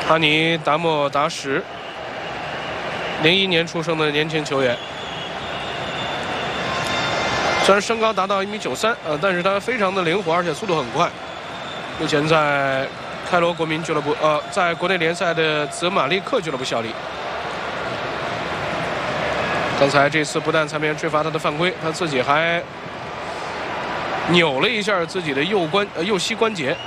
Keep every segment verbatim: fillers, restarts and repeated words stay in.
哈尼达莫达什，零一年出生的年轻球员。虽然身高达到一米九三，呃，但是他非常的灵活，而且速度很快。目前在开罗国民俱乐部，呃，在国内联赛的泽马利克俱乐部效力。刚才这次不但裁判员吹罚他的犯规，他自己还扭了一下自己的右关呃右膝关节。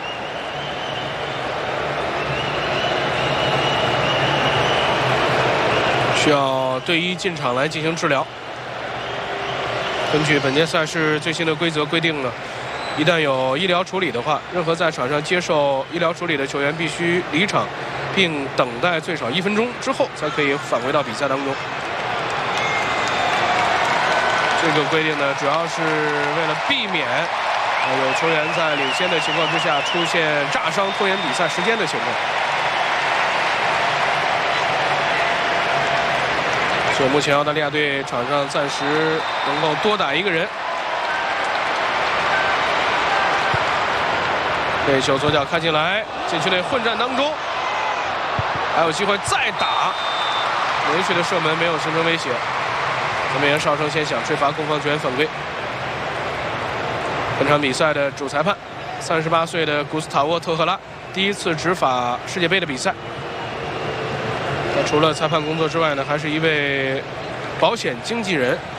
需要队医进场来进行治疗。根据本届赛事最新的规则规定呢，一旦有医疗处理的话，任何在场上接受医疗处理的球员必须离场，并等待最少一分钟之后才可以返回到比赛当中。这个规定呢，主要是为了避免呃有球员在领先的情况之下出现炸伤、拖延比赛时间的情况。所以目前澳大利亚队场上暂时能够多打一个人。这球左脚开进来，禁区内混战当中，还有机会再打，连续的射门没有形成威胁。裁判员哨声先响，吹罚攻方球员犯规。本场比赛的主裁判，三十八岁的古斯塔沃·特赫拉，第一次执法世界杯的比赛。他除了裁判工作之外呢，还是一位保险经纪人。